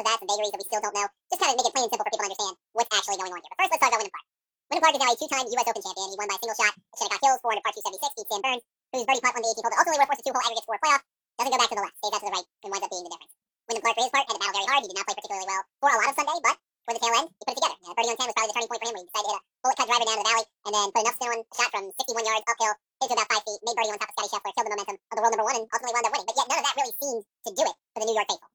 that, some vagaries that we still don't know. Just kind of make it plain and simple for people to understand what's actually going on here. But first, let's talk about Wyndham Clark. Wyndham Clark is now a two-time U.S. Open champion. He won by a single shot at Shinnecock Hills, 400 par 276, beat Sam Burns, whose birdie putt won the 18th hole, but ultimately would have forced a two-hole aggregate score playoff. Doesn't go back to the left, stays out to the right, and winds up being the difference. Wyndham Clark, for his part, had to battle very hard. He did not play particularly well for a lot of Sunday, but toward the tail end, he put it together. Birdie on 10 was probably the turning point for him, where he decided to hit a bullet cut driver down to the valley, and then put enough spin on a shot from 61 yards uphill, hit to about 5 feet, made birdie on top of Scotty Scheffler, killed the momentum of the world number one, and ultimately wound up winning. But yet none of that really seemed to do it for the New York faithful.